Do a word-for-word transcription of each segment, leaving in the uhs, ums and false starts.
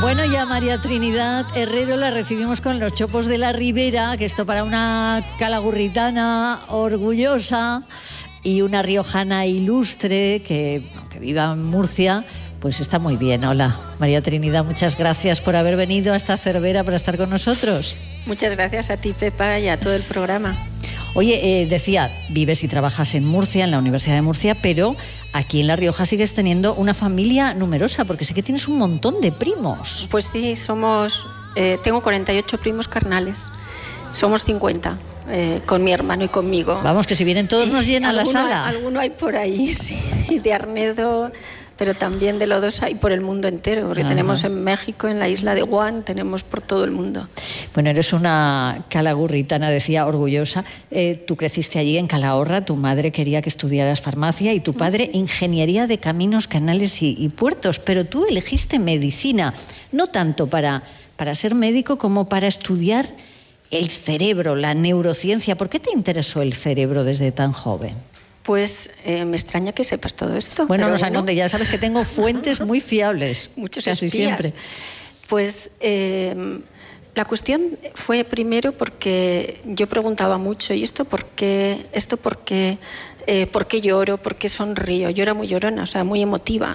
Bueno, ya María Trinidad Herrero la recibimos con los chopos de la Ribera, que esto para una calagurritana orgullosa y una riojana ilustre que, que viva en Murcia, pues está muy bien. Hola, María Trinidad, muchas gracias por haber venido a esta Cervera para estar con nosotros. Muchas gracias a ti, Pepa, y a todo el programa. Oye, eh, decía, vives y trabajas en Murcia, en la Universidad de Murcia, pero aquí en La Rioja sigues teniendo una familia numerosa, porque sé que tienes un montón de primos. Pues sí, somos, eh, tengo cuarenta y ocho primos carnales, somos cincuenta, eh, con mi hermano y conmigo. Vamos, que si vienen todos nos llenan la sala. Alguno hay por ahí, sí, de Arnedo, pero también de Lodosa y por el mundo entero, porque Ajá. tenemos en México, en la isla de Guam, tenemos por todo el mundo. Bueno, eres una calagurritana, decía, orgullosa. Eh, tú creciste allí en Calahorra, tu madre quería que estudiaras farmacia y tu padre ingeniería de caminos, canales y, y puertos, pero tú elegiste medicina, no tanto para, para ser médico como para estudiar el cerebro, la neurociencia. ¿Por qué te interesó el cerebro desde tan joven? Pues eh, me extraña que sepas todo esto. Bueno, pero no sé dónde, ya sabes que tengo fuentes muy fiables. Muchos casi espías. siempre. Pues eh, la cuestión fue primero porque yo preguntaba mucho, ¿y esto por qué? ¿Esto por qué? Eh, ¿Por qué lloro? ¿Por qué sonrío? Yo era muy llorona, o sea, muy emotiva.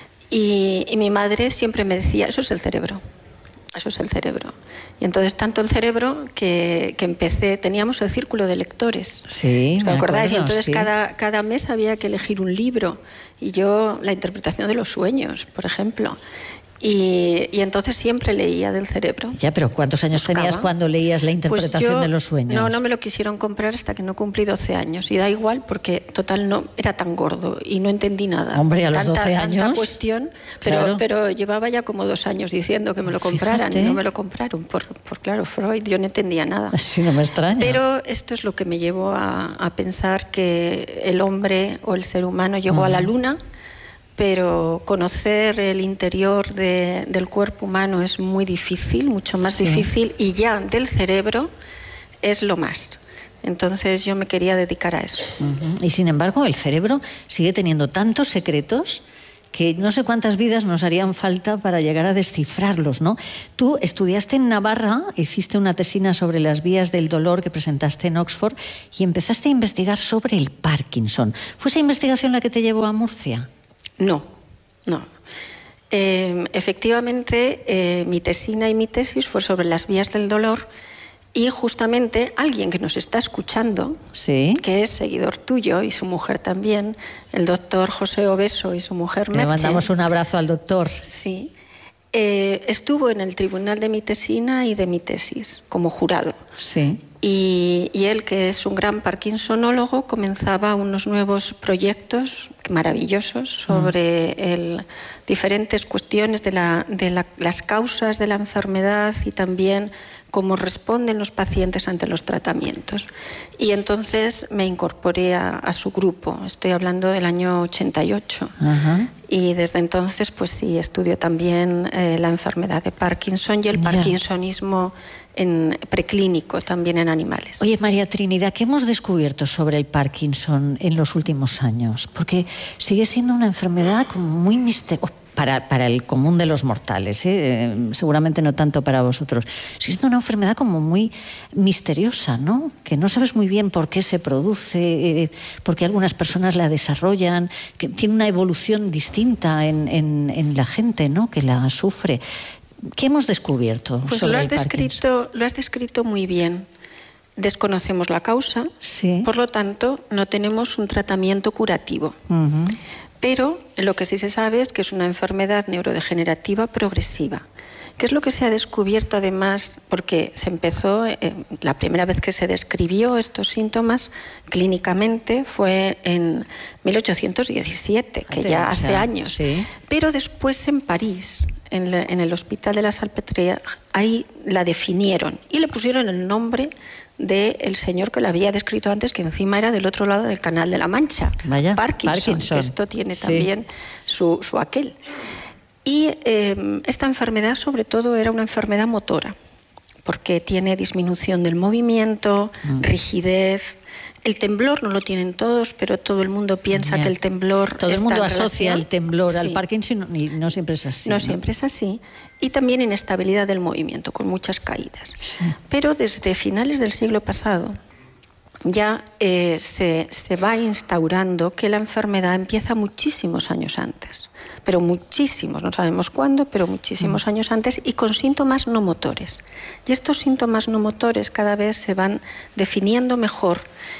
Y, y mi madre siempre me decía, eso es el cerebro. Eso es el cerebro. Y entonces tanto el cerebro que, que empecé, teníamos el círculo de lectores. Sí, ¿os acordáis? Acuerdo, y entonces sí. cada, cada mes había que elegir un libro. Y yo, la interpretación de los sueños, por ejemplo. Y, y entonces siempre leía del cerebro. Ya, pero ¿cuántos años Buscaba. tenías cuando leías la interpretación pues yo, de los sueños? No, no me lo quisieron comprar hasta que no cumplí doce años. Y da igual porque, total, no era tan gordo y no entendí nada. Hombre, a los tanta, doce años. Tanta cuestión, pero, Claro. pero llevaba ya como dos años diciendo que me lo compraran. Fíjate. Y no me lo compraron. Por, por claro, Freud, yo no entendía nada. Sí, no me extraña. Pero esto es lo que me llevó a, a pensar que el hombre o el ser humano llegó uh-huh. a la luna, pero conocer el interior de, del cuerpo humano es muy difícil, mucho más sí. difícil, y ya del cerebro es lo más. Entonces yo me quería dedicar a eso. Uh-huh. Y sin embargo el cerebro sigue teniendo tantos secretos que no sé cuántas vidas nos harían falta para llegar a descifrarlos, ¿no? Tú estudiaste en Navarra, hiciste una tesina sobre las vías del dolor que presentaste en Oxford y empezaste a investigar sobre el Parkinson. ¿Fue esa investigación la que te llevó a Murcia? No, no. Eh, efectivamente, eh, mi tesina y mi tesis fue sobre las vías del dolor y justamente alguien que nos está escuchando, ¿sí? que es seguidor tuyo y su mujer también, el doctor José Obeso y su mujer Merche. Le mandamos un abrazo al doctor. Sí. Eh, estuvo en el tribunal de mi tesina y de mi tesis como jurado. Sí. Y, y él, que es un gran parkinsonólogo, comenzaba unos nuevos proyectos maravillosos sobre mm. el, diferentes cuestiones de, la, de la, las causas de la enfermedad y también cómo responden los pacientes ante los tratamientos. Y entonces me incorporé a, a su grupo. Estoy hablando del año ochenta y ocho. Uh-huh. Y desde entonces, pues sí, estudio también eh, la enfermedad de Parkinson y el yeah. parkinsonismo en preclínico, también en animales. Oye, María Trinidad, ¿qué hemos descubierto sobre el Parkinson en los últimos años? Porque sigue siendo una enfermedad como muy misteriosa. Para, para el común de los mortales, ¿eh? Seguramente no tanto para vosotros. Es una enfermedad como muy misteriosa, ¿no? Que no sabes muy bien por qué se produce, eh, por qué algunas personas la desarrollan, que tiene una evolución distinta en, en, en la gente, ¿no? Que la sufre. ¿Qué hemos descubierto? Pues sobre lo has, el descrito, lo has descrito muy bien. Desconocemos la causa, sí. por lo tanto, no tenemos un tratamiento curativo. Uh-huh. Pero lo que sí se sabe es que es una enfermedad neurodegenerativa progresiva. ¿Qué es lo que se ha descubierto además? Porque se empezó, eh, la primera vez que se describió estos síntomas clínicamente fue en mil ochocientos diecisiete, que ya hace o sea, años. Sí. Pero después en París, en, la, en el Hospital de la Salpêtrière, ahí la definieron y le pusieron el nombre del señor que la había descrito antes, que encima era del otro lado del Canal de la Mancha. Vaya, Parkinson, Parkinson. Que esto tiene sí. también su, su aquel. Y eh, esta enfermedad, sobre todo, era una enfermedad motora, porque tiene disminución del movimiento, mm. rigidez. El temblor no lo tienen todos, pero todo el mundo piensa yeah. que el temblor Todo el está mundo en asocia relación. el temblor sí. al Parkinson y no siempre es así. No, ¿no? siempre es así. Y también inestabilidad del movimiento, con muchas caídas. Sí. Pero desde finales del siglo pasado ya eh, se, se va instaurando que la enfermedad empieza muchísimos años antes. Pero muchísimos, no sabemos cuándo, pero muchísimos mm. años antes, y con síntomas no motores. Y estos síntomas no motores cada vez se van definiendo mejor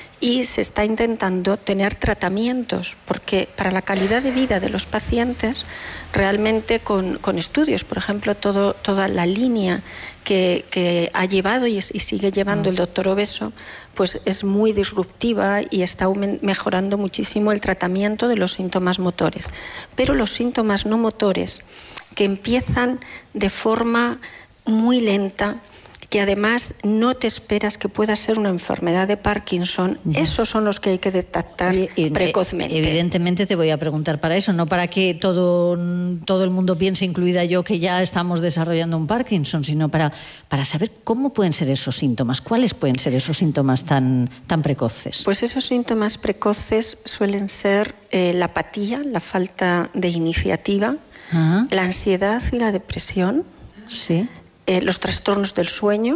y se está intentando tener tratamientos, porque para la calidad de vida de los pacientes, realmente con, con estudios, por ejemplo, todo, toda la línea que, que ha llevado y, y sigue llevando el doctor Obeso, pues es muy disruptiva y está mejorando muchísimo el tratamiento de los síntomas motores. Pero los síntomas no motores, que empiezan de forma muy lenta, que además no te esperas que pueda ser una enfermedad de Parkinson, ya. Esos son los que hay que detectar y, y, precozmente. Evidentemente te voy a preguntar para eso, no para que todo, todo el mundo piense, incluida yo, que ya estamos desarrollando un Parkinson, sino para, para saber cómo pueden ser esos síntomas, cuáles pueden ser esos síntomas tan, tan precoces. Pues esos síntomas precoces suelen ser eh, la apatía, la falta de iniciativa, ah. la ansiedad y la depresión. Sí. Eh, los trastornos del sueño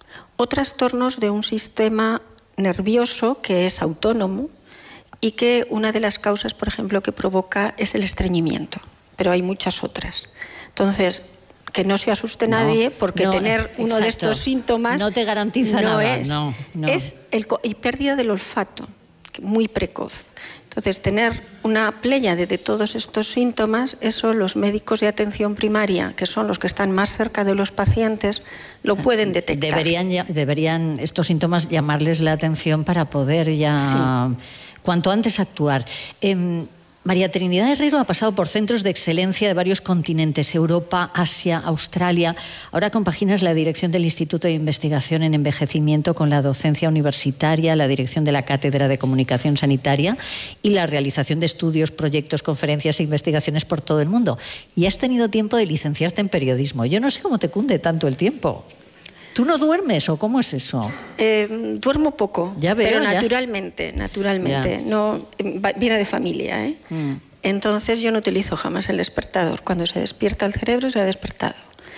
o trastornos de un sistema nervioso que es autónomo y que una de las causas, por ejemplo, que provoca es el estreñimiento, pero hay muchas otras. Entonces, que no se asuste no, nadie porque no, tener uno exacto. de estos síntomas no te garantiza no nada. Es, no, no. es el, y pérdida del olfato, muy precoz. Entonces, tener una pléyade de todos estos síntomas, eso los médicos de atención primaria, que son los que están más cerca de los pacientes, lo pueden detectar. Deberían, deberían estos síntomas llamarles la atención para poder ya sí. cuanto antes actuar. Eh, María Trinidad Herrero ha pasado por centros de excelencia de varios continentes, Europa, Asia, Australia. Ahora compaginas la dirección del Instituto de Investigación en Envejecimiento con la docencia universitaria, la dirección de la Cátedra de Comunicación Sanitaria y la realización de estudios, proyectos, conferencias e investigaciones por todo el mundo. Y has tenido tiempo de licenciarte en periodismo. Yo no sé cómo te cunde tanto el tiempo. ¿Tú no duermes o cómo es eso? Eh, duermo poco, ya veo, pero ya. naturalmente, naturalmente. No, viene de familia, ¿eh? Mm. Entonces yo no utilizo jamás el despertador. Cuando se despierta el cerebro se ha despertado.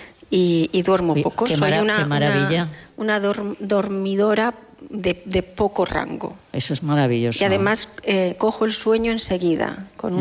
Y, y duermo poco. Qué, Soy mara, una, qué maravilla. una, una dorm, dormidora de, de poco rango. Eso es maravilloso. Y además eh, cojo el sueño enseguida, con